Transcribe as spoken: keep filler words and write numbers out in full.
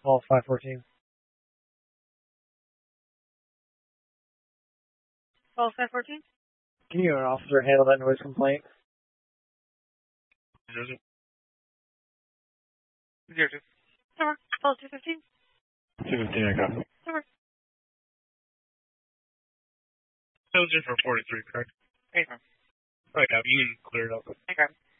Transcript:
Call five fourteen. Call five fourteen. Can you an officer handle that noise complaint? Zero two. Zero two. Over. Call two fifteen. two fifteen, I got it. Over. That was in for forty-three, correct? Okay. Right, now you clear it up. Okay.